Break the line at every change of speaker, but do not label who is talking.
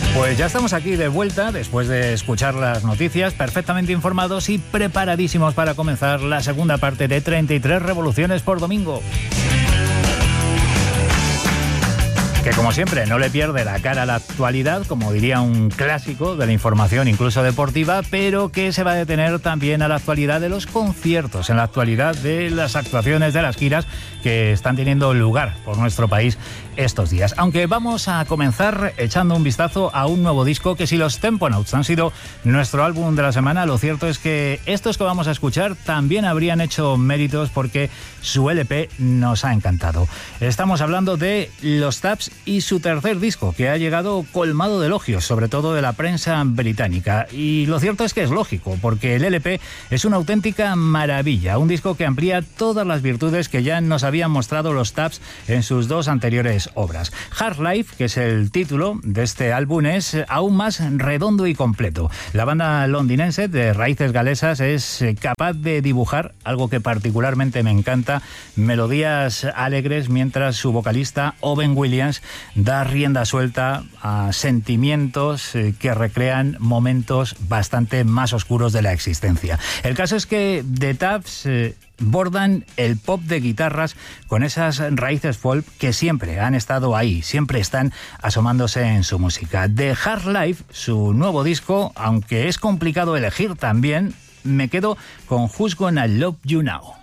Pues ya estamos aquí de vuelta después de escuchar las noticias, perfectamente informados y preparadísimos para comenzar la segunda parte de 33 revoluciones por domingo. Que como siempre no le pierde la cara a la actualidad, como diría un clásico de la información incluso deportiva, pero que se va a detener también a la actualidad de los conciertos, en la actualidad de las actuaciones de las giras que están teniendo lugar por nuestro país estos días. Aunque vamos a comenzar echando un vistazo a un nuevo disco que, si los Temponauts han sido nuestro álbum de la semana, lo cierto es que estos que vamos a escuchar también habrían hecho méritos porque su LP nos ha encantado. Estamos hablando de los Taps y su tercer disco, que ha llegado colmado de elogios, sobre todo de la prensa británica. Y lo cierto es que es lógico, porque el LP es una auténtica maravilla, un disco que amplía todas las virtudes que ya nos habían mostrado los Taps en sus dos anteriores obras. Hard Life, que es el título de este álbum, es aún más redondo y completo. La banda londinense de raíces galesas es capaz de dibujar algo que particularmente me encanta, melodías alegres, mientras su vocalista Owen Williams da rienda suelta a sentimientos que recrean momentos bastante más oscuros de la existencia. El caso es que The Taps bordan el pop de guitarras con esas raíces folk que siempre han estado ahí, siempre están asomándose en su música. The Hard Life, su nuevo disco, aunque es complicado elegir también, me quedo con Who's Gonna Love You Now.